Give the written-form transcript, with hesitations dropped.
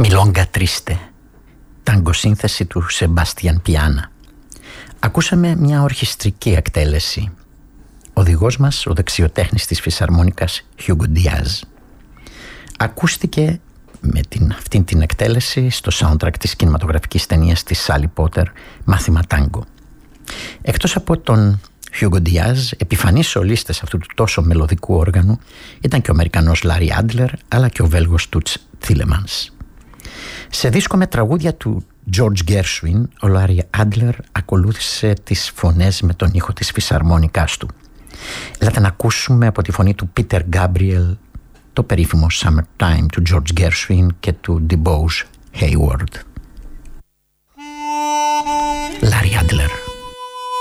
Milonga Triste, τάγκο σύνθεση του Σεμπάστιαν Πιάνα. Ακούσαμε μια ορχιστρική εκτέλεση. Οδηγός μας, ο δεξιοτέχνης της φυσαρμόνικας Hugo Diaz. Ακούστηκε με αυτήν την εκτέλεση στο soundtrack της κινηματογραφικής ταινίας της Sally Potter, Μάθημα Τάγκο. Εκτός από τον Hugo Diaz, επιφανείς σολίστες αυτού του τόσο μελωδικού όργανου ήταν και ο Αμερικανός Larry Adler, αλλά και ο Βέλγος Toots Thielemans. Σε δίσκο με τραγούδια του George Gershwin, ο Larry Adler ακολούθησε τις φωνές με τον ήχο της φυσαρμόνικάς του. Έλατε να ακούσουμε από τη φωνή του Peter Gabriel το περίφημο Summertime του George Gershwin και του DuBose Hayward. Larry Adler.